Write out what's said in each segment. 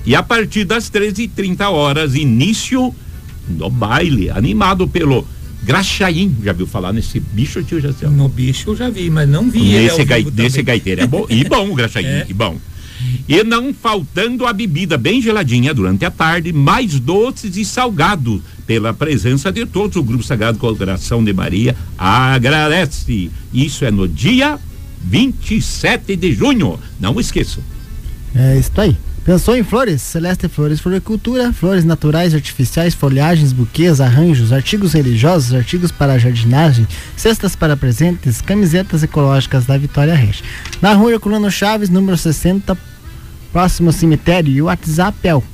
E a partir das 13h30, início do baile, animado pelo Graxaim. Já viu falar nesse bicho, tio Jaciel? No bicho eu já vi, mas não vi nesse gaiteiro. É bom, e bom o Graxaim, e bom. E não faltando a bebida bem geladinha durante a tarde, mais doces e salgados, pela presença de todos. O Grupo Sagrado Coração de Maria agradece. Isso é no dia 27 de junho. Não esqueçam. É isso aí. Pensou em flores? Celeste Flores Floricultura, flores naturais, artificiais, folhagens, buquês, arranjos, artigos religiosos, artigos para jardinagem, cestas para presentes, camisetas ecológicas da Vitória Reis. Na rua Herculano Chaves, número 60, próximo ao cemitério. E o WhatsApp é o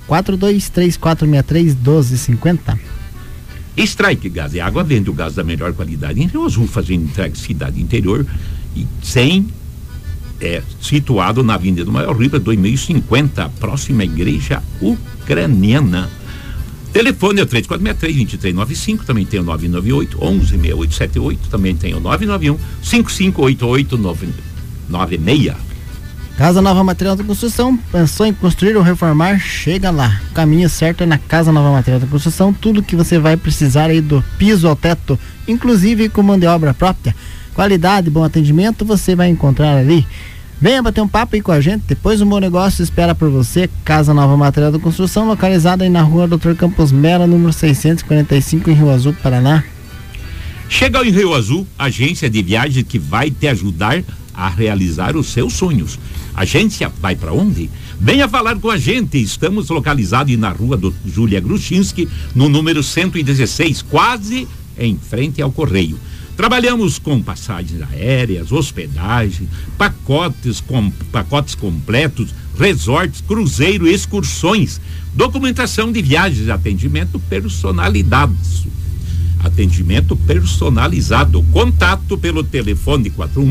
4234631250. Strike Gás e Água vende o gás da melhor qualidade em Rio Azul, fazendo entrega cidade interior e situado na Avenida do Maior Riba 2050, próxima à Igreja Ucraniana. Telefone é o 3463-2395, também tem o 998-116878, também tem o 991-558896. Casa Nova Material de Construção, pensou em construir ou reformar? Chega lá, o caminho certo é na Casa Nova Material de Construção, tudo que você vai precisar aí do piso ao teto, inclusive com mão de obra própria. Qualidade, bom atendimento, você vai encontrar ali. Venha bater um papo aí com a gente, depois o Bom Negócio espera por você. Casa Nova Material de Construção, localizada aí na rua Dr. Campos Melo, número 645, em Rio Azul, Paraná. Chega em Rio Azul, agência de viagem que vai te ajudar a realizar os seus sonhos. Agência vai para onde? Venha falar com a gente. Estamos localizados na rua do Júlia Grushinski, no número 116, quase em frente ao Correio. Trabalhamos com passagens aéreas, hospedagem, pacotes completos, resorts, cruzeiro, excursões, documentação de viagens, atendimento personalizado. Contato pelo telefone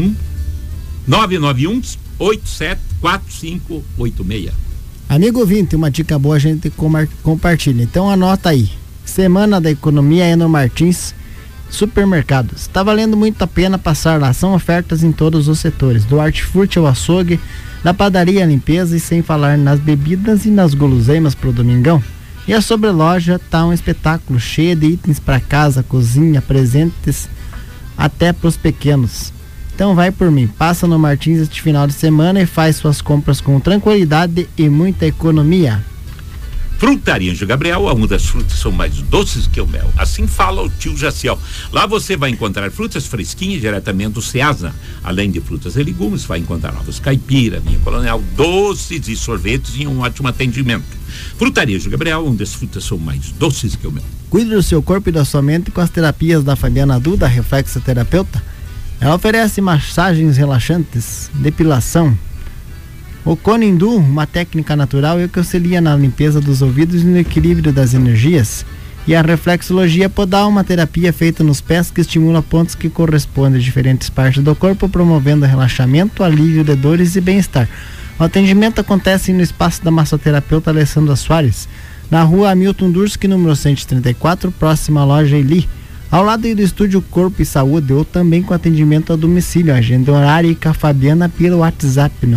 991-874586. Amigo ouvinte, uma dica boa a gente compartilha. Então anota aí. Semana da Economia é no Martins Supermercados. Está valendo muito a pena passar lá. São ofertas em todos os setores, do hortifruti ao açougue, da padaria à limpeza, e sem falar nas bebidas e nas guloseimas pro domingão. E a sobreloja tá um espetáculo, cheio de itens para casa, cozinha, presentes até pros pequenos. Então vai por mim, passa no Martins este final de semana e faz suas compras com tranquilidade e muita economia. Frutaria Anjo Gabriel, onde as frutas são mais doces que o mel. Assim fala o tio Jaciel. Lá você vai encontrar frutas fresquinhas diretamente do Ceasa. Além de frutas e legumes, vai encontrar ovos caipira, vinho colonial, doces e sorvetes e um ótimo atendimento. Frutaria Anjo Gabriel, onde as frutas são mais doces que o mel. Cuide do seu corpo e da sua mente com as terapias da Fabiana Duda, reflexoterapeuta. Ela oferece massagens relaxantes, depilação, o Conindu, uma técnica natural e que auxilia na limpeza dos ouvidos e no equilíbrio das energias. E a reflexologia podal, uma terapia feita nos pés que estimula pontos que correspondem a diferentes partes do corpo, promovendo relaxamento, alívio de dores e bem-estar. O atendimento acontece no espaço da massoterapeuta Alessandra Soares, na rua Hamilton Durski, número 134, próxima à loja Eli, ao lado do estúdio Corpo e Saúde, ou também com atendimento a domicílio. Agenda horária e com a Fabiana pelo WhatsApp no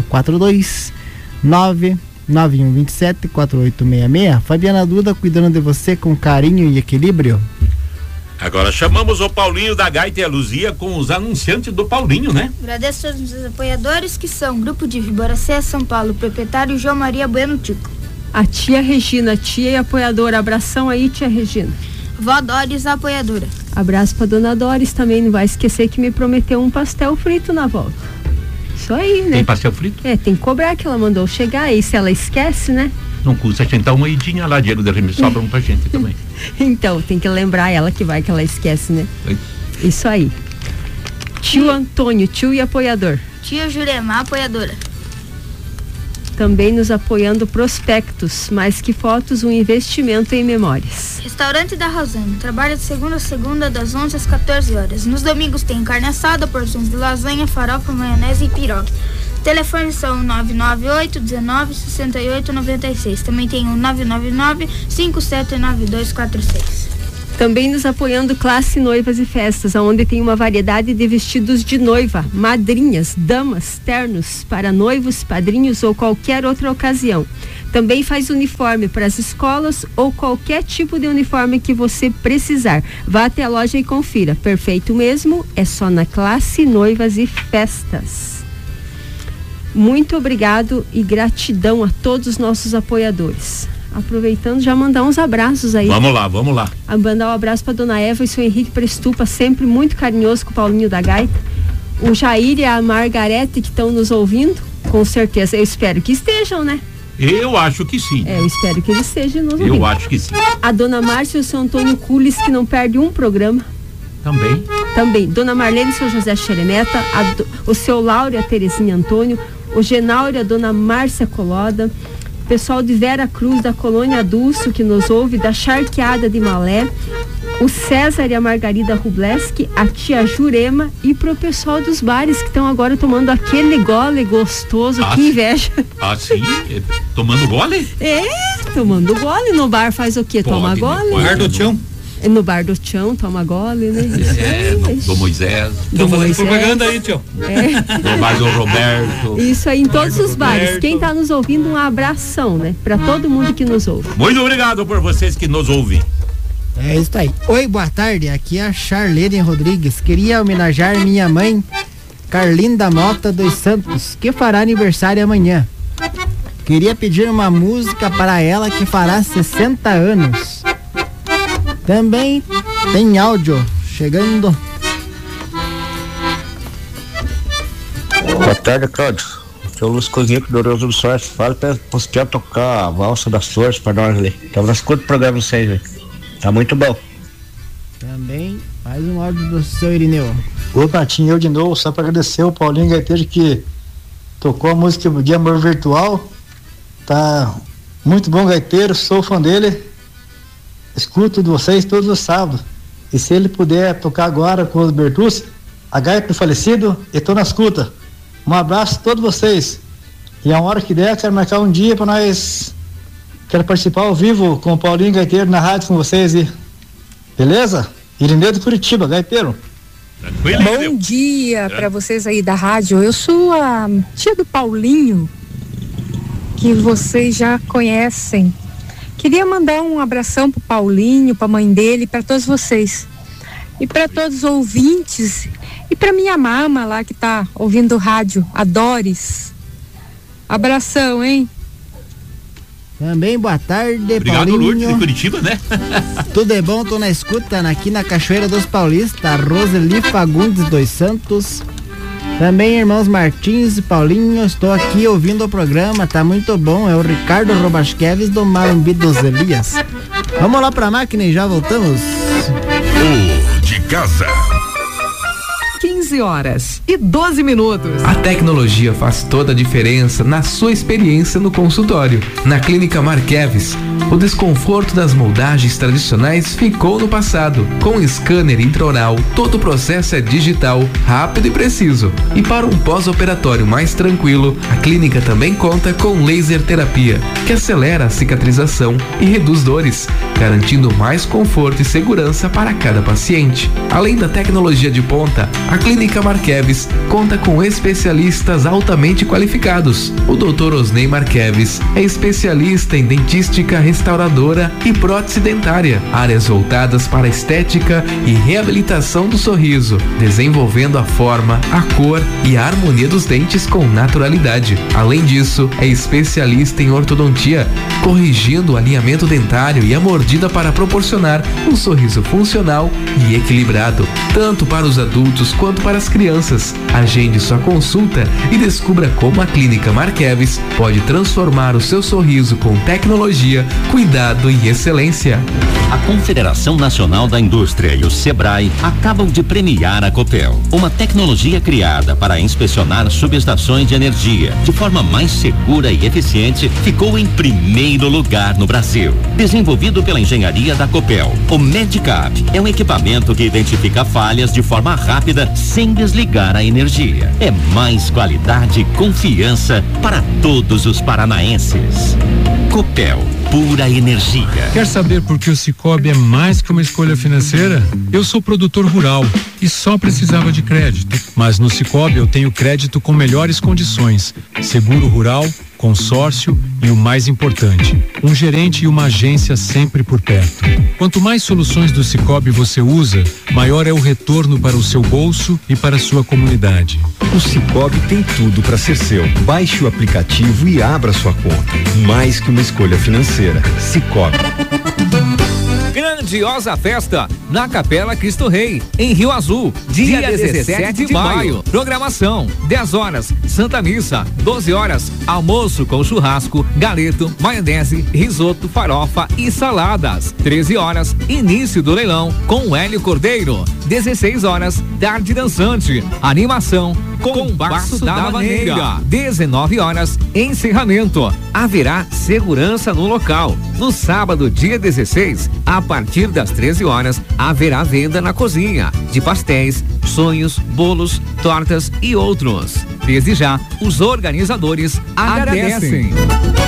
42991274866. Fabiana Duda, cuidando de você com carinho e equilíbrio. Agora chamamos o Paulinho da Gaita e a Luzia com os anunciantes do Paulinho, né? Agradeço aos apoiadores que são Grupo de Viboracé, São Paulo, proprietário João Maria Bueno Tico. A tia Regina, tia e apoiadora. Abração aí, tia Regina. Vó Doris, apoiadora. Abraço pra dona Doris também, não vai esquecer que me prometeu um pastel frito na volta. Isso aí, né? Tem pastel frito? Tem que cobrar, que ela mandou chegar, aí se ela esquece, né? Não custa a gente dar uma idinha lá, Diego, da gente sobra um pra gente também. Então, tem que lembrar ela que ela esquece, né? Isso aí. Tio Antônio, tio e apoiador. Tia Jurema, apoiadora. Também nos apoiando Prospectos, mais que fotos, um investimento em memórias. Restaurante da Rosane, trabalha de segunda a segunda, das 11 às 14 horas. Nos domingos tem carne assada, porções de lasanha, farofa, maionese e piroca. Telefones são 998-19-68-96. Também tem o 999-579246. Também nos apoiando Classe Noivas e Festas, onde tem uma variedade de vestidos de noiva, madrinhas, damas, ternos para noivos, padrinhos ou qualquer outra ocasião. Também faz uniforme para as escolas ou qualquer tipo de uniforme que você precisar. Vá até a loja e confira. Perfeito mesmo, é só na Classe Noivas e Festas. Muito obrigado e gratidão a todos os nossos apoiadores. Aproveitando, já mandar uns abraços aí. Vamos lá. Mandar um abraço para dona Eva e seu Henrique Prestupa, sempre muito carinhoso com o Paulinho da Gaita. O Jair e a Margarete que estão nos ouvindo, com certeza. Eu espero que estejam, né? Eu acho que sim. Eu espero que eles estejam nos ouvindo. Eu acho que sim. A dona Márcia e o seu Antônio Cules, que não perde um programa. Também. Dona Marlene e o seu José Xeremeta, o seu Lauro e a Terezinha Antônio, o Genauro e a dona Márcia Coloda, pessoal de Vera Cruz, da Colônia Dulce, que nos ouve, da Charqueada de Malé, o César e a Margarida Rubleski, a tia Jurema, e pro pessoal dos bares que estão agora tomando aquele gole gostoso, que inveja. Sim? Tomando gole? Tomando gole. No bar faz o quê? Toma gole. No bar do Tião. No bar do Tião, toma gole, né? Do Moisés. Estão fazendo propaganda aí, Tião. No bar do Roberto. Isso aí, em todos os bares. Quem tá nos ouvindo, um abração, né? Pra todo mundo que nos ouve. Muito obrigado por vocês que nos ouvem. É isso aí. Oi, boa tarde. Aqui é a Charlene Rodrigues. Queria homenagear minha mãe, Carlinda Mota dos Santos, que fará aniversário amanhã. Queria pedir uma música para ela que fará 60 anos. Também tem áudio chegando. Boa tarde, Cláudio. Aqui é o Luiz Cozinheiro do Rio do Soares. Fala pra você tocar a Valsa das Flores pra nós ali. Estamos nas escuta o programa vocês, velho. Tá muito bom. Também faz um áudio do seu Irineu. Ô, Natinho, eu de novo, só pra agradecer o Paulinho Gaiteiro que tocou a música de Amor Virtual. Tá muito bom, Gaiteiro, sou fã dele. Escuto de vocês todos os sábados. E se ele puder tocar agora com os Bertus, a gaita do falecido, eu tô na escuta. Um abraço a todos vocês. E a hora que der, quero marcar um dia para nós. Quero participar ao vivo com o Paulinho Gaiteiro na rádio com vocês. Beleza? Irineu de Curitiba, Gaiteiro. Bom dia para vocês aí da rádio. Eu sou a tia do Paulinho, que vocês já conhecem. Queria mandar um abração pro Paulinho, pra mãe dele, para todos vocês. E para todos os ouvintes. E para minha mama lá que tá ouvindo o rádio, a Doris. Abração, hein? Também boa tarde, obrigado, Paulinho. Lourdes de Curitiba, né? Tudo é bom, tô na escuta aqui na Cachoeira dos Paulistas, Roseli Fagundes dos Santos. Também irmãos Martins e Paulinho, estou aqui ouvindo o programa, tá muito bom, é o Ricardo Robasqueves do Marumbi dos Elias. Vamos lá pra máquina e já voltamos. O de casa. 15h12. A tecnologia faz toda a diferença na sua experiência no consultório. Na Clínica Markeves, o desconforto das moldagens tradicionais ficou no passado. Com o scanner intraoral, todo o processo é digital, rápido e preciso. E para um pós-operatório mais tranquilo, a clínica também conta com laser terapia, que acelera a cicatrização e reduz dores, garantindo mais conforto e segurança para cada paciente. Além da tecnologia de ponta, a Clínica Markeves conta com especialistas altamente qualificados. O Dr. Osnei Markeves é especialista em dentística restauradora e prótese dentária, áreas voltadas para a estética e reabilitação do sorriso, desenvolvendo a forma, a cor e a harmonia dos dentes com naturalidade. Além disso, é especialista em ortodontia, corrigindo o alinhamento dentário e a mordida para proporcionar um sorriso funcional e equilibrado, tanto para os adultos quanto para as crianças. Agende sua consulta e descubra como a Clínica Markeves pode transformar o seu sorriso com tecnologia, cuidado e excelência. A Confederação Nacional da Indústria e o Sebrae acabam de premiar a Copel, uma tecnologia criada para inspecionar subestações de energia de forma mais segura e eficiente, ficou em primeiro lugar no Brasil. Desenvolvido pela engenharia da Copel, o Medicap é um equipamento que identifica falhas de forma rápida sem desligar a energia. É mais qualidade e confiança para todos os paranaenses. Copel, pura energia. Quer saber por que o Sicoob é mais que uma escolha financeira? Eu sou produtor rural e só precisava de crédito. Mas no Sicoob eu tenho crédito com melhores condições, seguro rural, consórcio e o mais importante, um gerente e uma agência sempre por perto. Quanto mais soluções do Sicoob você usa, maior é o retorno para o seu bolso e para a sua comunidade. O Sicoob tem tudo para ser seu. Baixe o aplicativo e abra sua conta. Mais que uma escolha financeira. Sicoob. Grandiosa festa na Capela Cristo Rei, em Rio Azul, dia 17 de maio. Programação: 10 horas, Santa Missa, 12 horas, almoço com churrasco, galeto, maionese, risoto, farofa e saladas. 13 horas, início do leilão com Hélio Cordeiro. 16 horas, tarde dançante, animação com Baço da Maneira. 19 horas, encerramento. Haverá segurança no local. No sábado, dia 16, a partir das 13 horas, haverá venda na cozinha de pastéis, sonhos, bolos, tortas e outros. Desde já, os organizadores agradecem.